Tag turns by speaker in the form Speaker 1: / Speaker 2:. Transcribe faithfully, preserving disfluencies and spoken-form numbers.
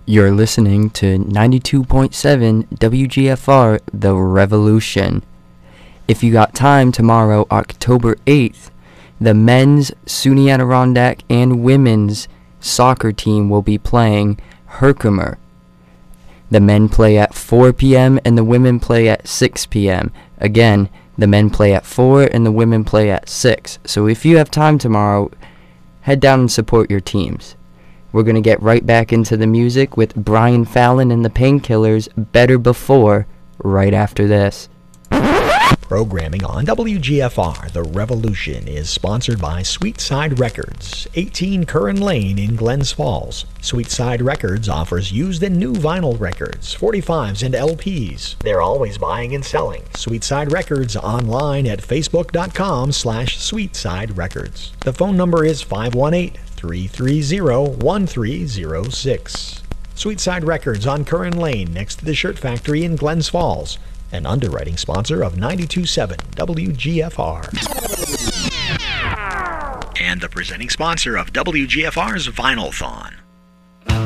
Speaker 1: You're listening to ninety-two point seven W G F R, The Revolution. If you got time, tomorrow, October eighth, the men's SUNY Adirondack and women's soccer team will be playing Herkimer. The men play at four p.m. and the women play at six p.m. Again, the men play at four and the women play at six. So if you have time tomorrow, head down and support your teams. We're going to get right back into the music with Brian Fallon and the Painkillers, Better Before, right after this.
Speaker 2: Programming on W G F R, The Revolution, is sponsored by Sweetside Records, eighteen Curran Lane in Glens Falls. Sweetside Records offers used and new vinyl records, forty-fives and L Ps. They're always buying and selling. Sweetside Records online at facebook.com slash Sweetside Records. The phone number is five one eight, three three zero, one three zero six. Sweetside Records on Curran Lane next to the Shirt Factory in Glens Falls. An underwriting sponsor of ninety-two point seven W G F R. And the presenting sponsor of W G F R's Vinyl-thon.